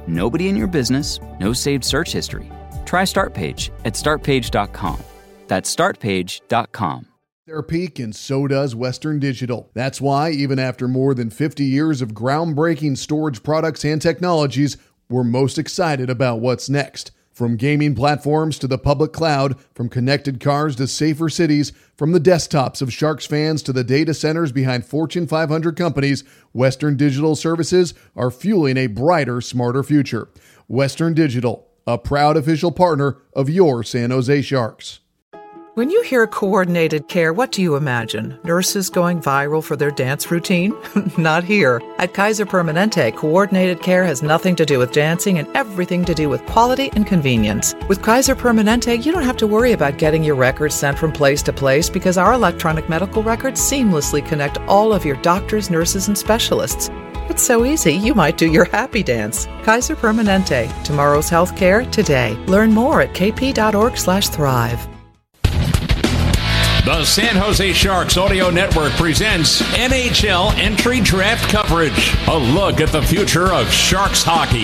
Nobody in your business, no saved search history. Try StartPage at startpage.com. That's startpage.com. Their peak, and so does Western Digital. That's why, even after more than 50 years of groundbreaking storage products and technologies, we're most excited about what's next. From gaming platforms to the public cloud, from connected cars to safer cities, from the desktops of Sharks fans to the data centers behind Fortune 500 companies, Western Digital services are fueling a brighter, smarter future. Western Digital, a proud official partner of your San Jose Sharks. When you hear coordinated care, what do you imagine? Nurses going viral for their dance routine? Not here. At Kaiser Permanente, coordinated care has nothing to do with dancing and everything to do with quality and convenience. With Kaiser Permanente, you don't have to worry about getting your records sent from place to place because our electronic medical records seamlessly connect all of your doctors, nurses, and specialists. It's so easy, you might do your happy dance. Kaiser Permanente. Tomorrow's healthcare today. Learn more at kp.org/thrive. The San Jose Sharks Audio Network presents NHL Entry Draft Coverage. A look at the future of Sharks hockey.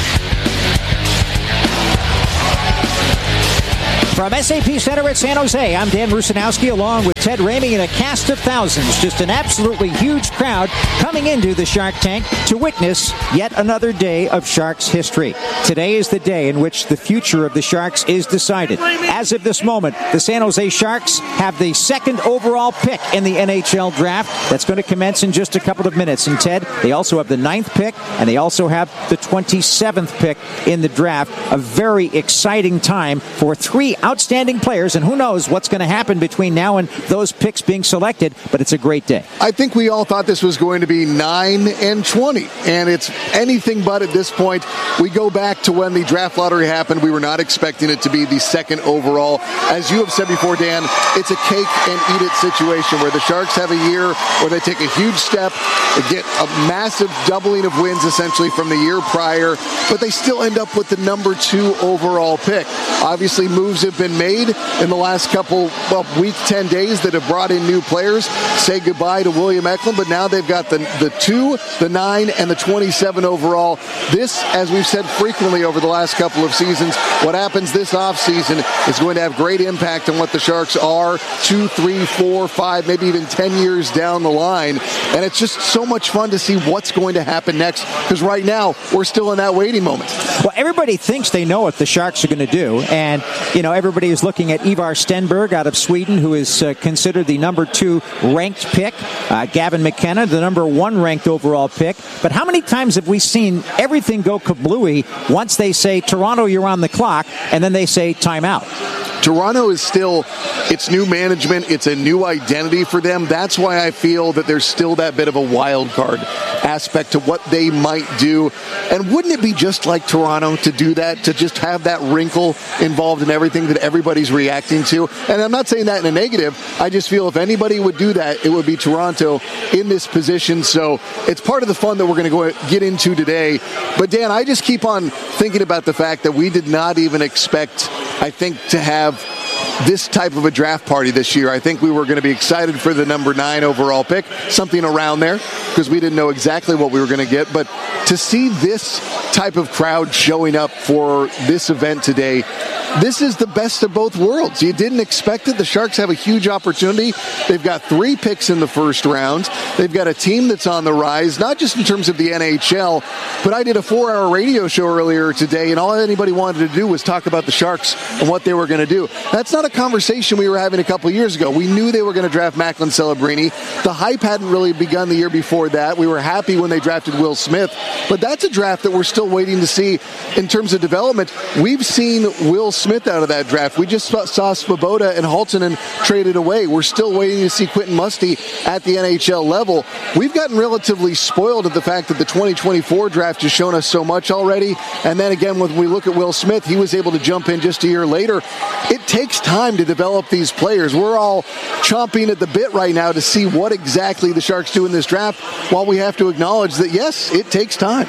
From SAP Center at San Jose, I'm Dan Rusanowski along with Ted Ramey and a cast of thousands. Just an absolutely huge crowd coming into the Shark Tank to witness yet another day of Sharks history. Today is the day in which the future of the Sharks is decided. As of this moment, the San Jose Sharks have the second overall pick in the NHL draft. That's going to commence in just a couple of minutes. And Ted, they also have the 9th pick, and they also have the 27th pick in the draft. A very exciting time for three outstanding players, and who knows what's going to happen between now and those picks being selected, but it's a great day. I think we all thought this was going to be 9 and 20, and it's anything but at this point. We go back to when the draft lottery happened. We were not expecting it to be the second overall. As you have said before, Dan, it's a cake and eat it situation where the Sharks have a year where they take a huge step, they get a massive doubling of wins essentially from the year prior, but they still end up with the number 2 overall pick. Obviously, moves have been made in the last couple, week, 10 days that have brought in new players. Say goodbye to William Eklund, but now they've got the 2, the 9, and the 27 overall. This, as we've said frequently over the last couple of seasons, what happens this offseason is going to have great impact on what the Sharks are 2, 3, 4, 5, maybe even 10 years down the line. And it's just so much fun to see what's going to happen next, because right now we're still in that waiting moment. Well, everybody thinks they know what the Sharks are going to do, and everybody is looking at Ivar Stenberg out of Sweden, who is considered the number 2 ranked pick. Gavin McKenna, the number 1 ranked overall pick. But how many times have we seen everything go kablooey once they say, Toronto, you're on the clock, and then they say timeout? Toronto is still, it's new management, it's a new identity for them. That's why I feel that there's still that bit of a wild card aspect to what they might do. And wouldn't it be just like Toronto to do that, to just have that wrinkle involved in everything that everybody's reacting to? And I'm not saying that in a negative. I just feel if anybody would do that, it would be Toronto in this position. So it's part of the fun that we're going to get into today. But Dan, I just keep on thinking about the fact that we did not even expect, I think, to have this type of a draft party this year. I think we were going to be excited for the number 9 overall pick, something around there, because we didn't know exactly what we were going to get. But to see this type of crowd showing up for this event today, this is the best of both worlds. You didn't expect it. The Sharks have a huge opportunity. They've got 3 picks in the first round. They've got a team that's on the rise, not just in terms of the NHL, but I did a 4-hour radio show earlier today, and all anybody wanted to do was talk about the Sharks and what they were going to do. That's not a conversation we were having a couple years ago. We knew they were going to draft Macklin Celebrini. The hype hadn't really begun the year before that. We were happy when they drafted Will Smith, but that's a draft that we're still waiting to see in terms of development. We've seen Will Smith out of that draft. We just saw Svoboda and Halttunen traded away. We're still waiting to see Quentin Musty at the NHL level. We've gotten relatively spoiled at the fact that the 2024 draft has shown us so much already. And then again, when we look at Will Smith, he was able to jump in just a year later. It takes time to develop these players. We're all chomping at the bit right now to see what exactly the Sharks do in this draft, while we have to acknowledge that, yes, it takes time.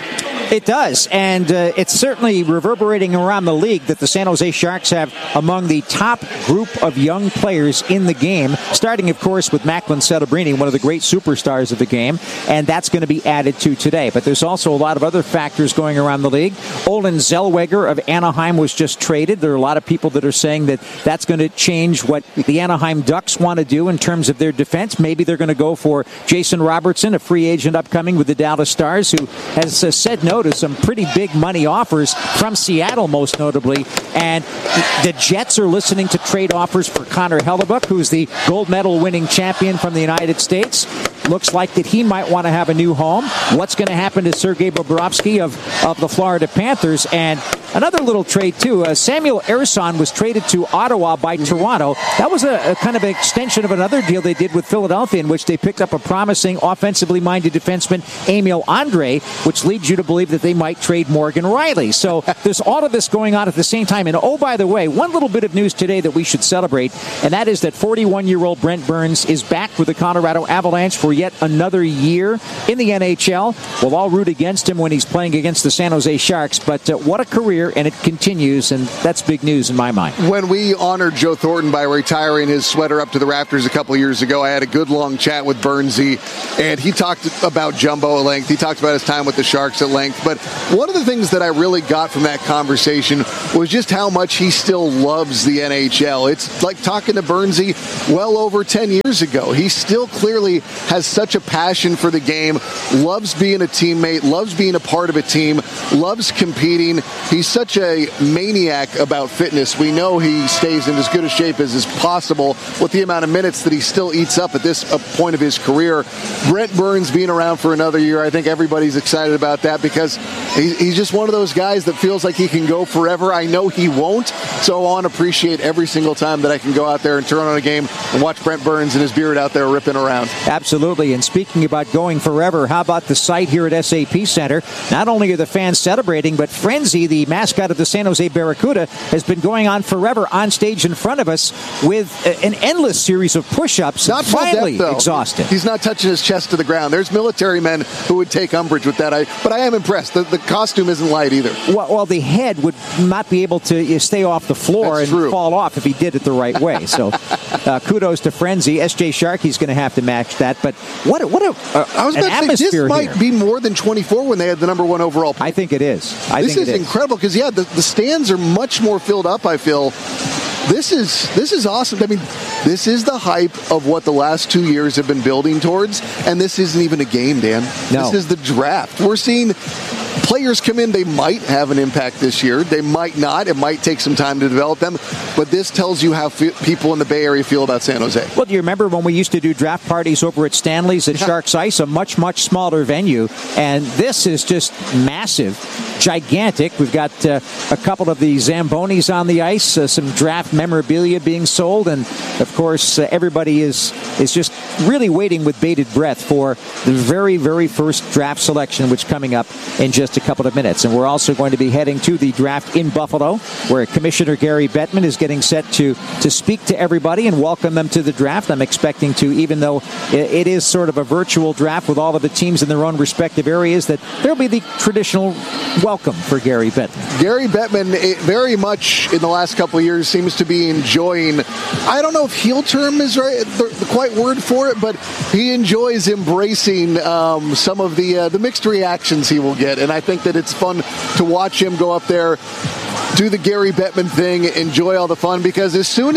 It does, and it's certainly reverberating around the league that the San Jose Sharks have among the top group of young players in the game, starting, of course, with Macklin Celebrini, one of the great superstars of the game, and that's going to be added to today. But there's also a lot of other factors going around the league. Olen Zellweger of Anaheim was just traded. There are a lot of people that are saying that that's going to change what the Anaheim Ducks want to do in terms of their defense. Maybe they're going to go for Jason Robertson, a free agent upcoming with the Dallas Stars, who has said no to some pretty big money offers from Seattle, most notably. And the Jets are listening to trade offers for Connor Hellebuyck, who's the gold medal winning champion from the United States. Looks like that he might want to have a new home. What's going to happen to Sergei Bobrovsky of the Florida Panthers? And another little trade, too. Samuel Ersson was traded to Ottawa by Toronto. That was a kind of an extension of another deal they did with Philadelphia, in which they picked up a promising offensively minded defenseman, Emil Andre, which leads you to believe that they might trade Morgan Riley. So there's all of this going on at the same time. And oh, by the way, one little bit of news today that we should celebrate, and that is that 41-year-old Brent Burns is back with the Colorado Avalanche for yet another year in the NHL. We'll all root against him when he's playing against the San Jose Sharks, but what a career, and it continues, and that's big news in my mind. When we honored Joe Thornton by retiring his sweater up to the rafters a couple of years ago, I had a good long chat with Burnsy, and he talked about Jumbo at length. He talked about his time with the Sharks at length, but one of the things that I really got from that conversation was just how much he still loves the NHL. It's like talking to Burnsy well over 10 years ago. He still clearly has such a passion for the game, loves being a teammate, loves being a part of a team, loves competing. He's such a maniac about fitness. We know he stays in as good a shape as is possible with the amount of minutes that he still eats up at this point of his career. Brent Burns being around for another year, I think everybody's excited about that, because he's just one of those guys that feels like he can go forever. I know he won't, so I want to appreciate every single time that I can go out there and turn on a game and watch Brent Burns and his beard out there ripping around. Absolutely. And speaking about going forever, how about the site here at SAP Center? Not only are the fans celebrating, but Frenzy, the mascot of the San Jose Barracuda, has been going on forever on stage in front of us with an endless series of push-ups. Not finally depth, exhausted. He's not touching his chest to the ground. There's military men who would take umbrage with that. But I am impressed. The costume isn't light either. Well, the head would not be able to stay off the floor and fall off if he did it the right way. So kudos to Frenzy. SJ Sharkey's going to have to match that. But what I was about to say, this might be more than 24 when they had the number one overall pick. I think it is. This is incredible, because, the stands are much more filled up, I feel. This is awesome. I mean, this is the hype of what the last 2 years have been building towards, and this isn't even a game, Dan. No. This is the draft. We're seeing players come in. They might have an impact this year. They might not. It might take some time to develop them. But this tells you how people in the Bay Area feel about San Jose. Well, do you remember when we used to do draft parties over at Stanley's at Sharks Ice, a much, much smaller venue? And this is just massive, gigantic. We've got a couple of the Zambonis on the ice, some draft memorabilia being sold. And, of course, everybody is just really waiting with bated breath for the very, very first draft selection, which coming up in just a couple of minutes. And we're also going to be heading to the draft in Buffalo, where Commissioner Gary Bettman is getting set to speak to everybody and welcome them to the draft. I'm expecting to, even though it is sort of a virtual draft with all of the teams in their own respective areas, that there'll be the traditional welcome for Gary Bettman. Gary Bettman, very much in the last couple of years, seems to be enjoying, I don't know if heel term is right, the quite word for it, but he enjoys embracing some of the mixed reactions he will get. And I think that it's fun to watch him go up there, do the Gary Bettman thing, enjoy all the fun, because as soon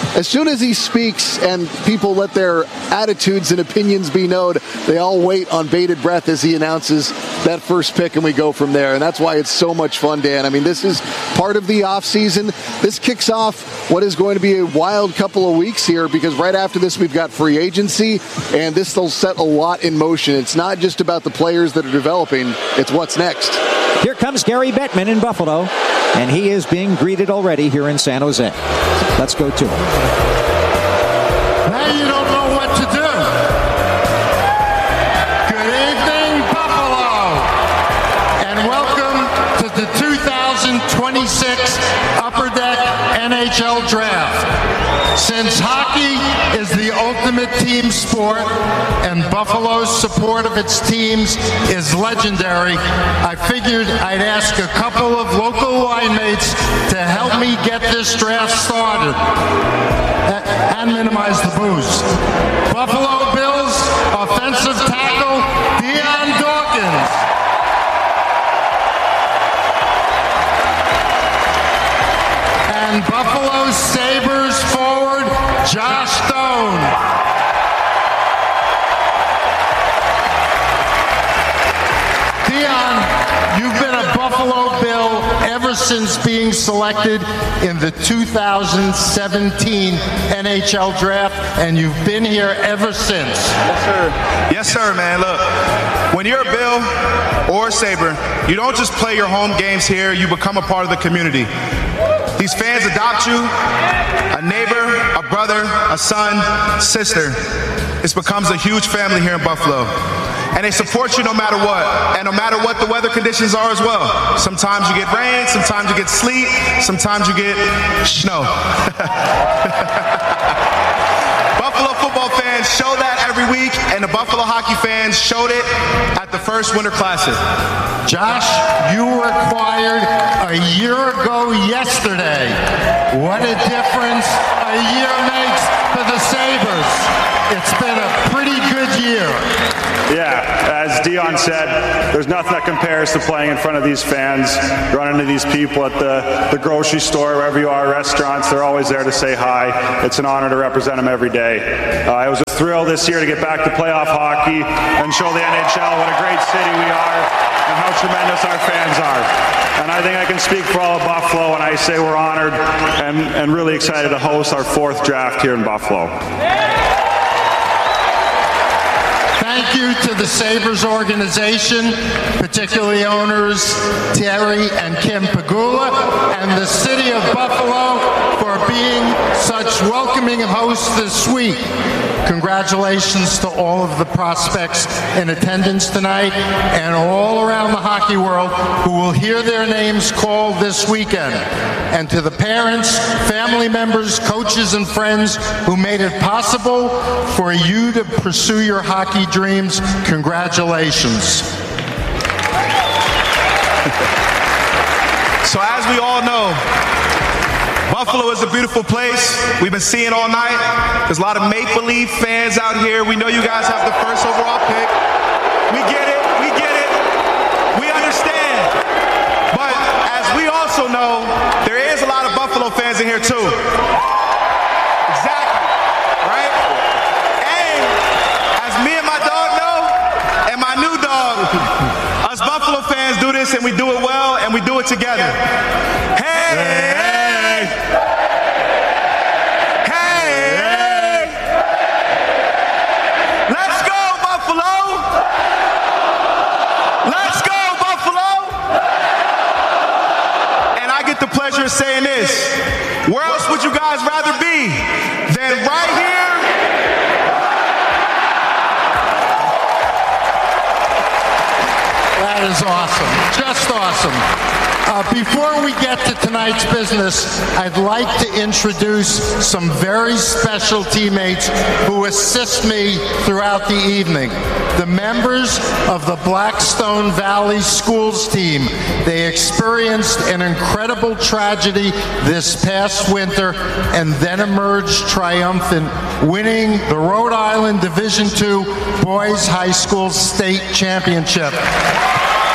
as he speaks and people let their attitudes and opinions be known, they all wait on bated breath as he announces that first pick, and we go from there. And that's why it's so much fun, Dan. I mean, this is part of the offseason. This kicks off what is going to be a wild couple of weeks here, because right after this we've got free agency, and this will set a lot in motion. It's not just about the players that are developing, it's what's next. Here comes Gary Bettman in Buffalo, and he is being greeted already here in San Jose. Let's go to him. Now you don't know what to do. Good evening, Buffalo, and welcome to the 2026 Upper Deck NHL Draft. Since hockey is the ultimate ultimate team sport, and Buffalo's support of its teams is legendary, I figured I'd ask a couple of local line mates to help me get this draft started and minimize the booze. Buffalo Bills offensive tackle Dion Dawkins. And Buffalo Sabres forward Josh Stone. Dion, you've been a Buffalo Bill ever since being selected in the 2017 NHL draft, and you've been here ever since. Yes, sir. Yes, sir, man. Look, when you're a Bill or a Sabre, you don't just play your home games here, you become a part of the community. These fans adopt you, a neighbor, a brother, a son, sister. It becomes a huge family here in Buffalo. And they support you no matter what, and no matter what the weather conditions are as well. Sometimes you get rain, sometimes you get sleet, sometimes you get snow. Buffalo football fans show that every week, and the Buffalo hockey fans showed it at the first Winter Classic. Josh, you were acquired a year ago yesterday. What a difference a year makes for the Sabres. It's been a pretty good year. Yeah, as Dion said, there's nothing that compares to playing in front of these fans, running into these people at the grocery store, wherever you are, restaurants. They're always there to say hi. It's an honor to represent them every day. It was a thrill this year to get back to playoff hockey and show the NHL what a great city we are and how tremendous our fans are. And I think I can speak for all of Buffalo when I say we're honored and really excited to host our 4th draft here in Buffalo. Thank you to the Sabres organization, particularly owners Terry and Kim Pagula, and the city of Buffalo for being such welcoming hosts this week. Congratulations to all of the prospects in attendance tonight and all around the hockey world who will hear their names called this weekend. And to the parents, family members, coaches, and friends who made it possible for you to pursue your hockey dreams, congratulations. So as we all know, Buffalo is a beautiful place. We've been seeing all night. There's a lot of make-believe fans out here. We know you guys have the first overall pick. We get it. We get it. We understand. But as we also know, there is a lot of Buffalo fans in here too. Exactly. Right? And as me and my dog know, and my new dog, us Buffalo fans do this and we do it well and we do it together. Hey! Saying this, where else would you guys rather be than right here? That is awesome, just awesome. Before we get to tonight's business, I'd like to introduce some very special teammates who assist me throughout the evening. The members of the Blackstone Valley Schools team. They experienced an incredible tragedy this past winter and then emerged triumphant, winning the Rhode Island Division II Boys High School State Championship.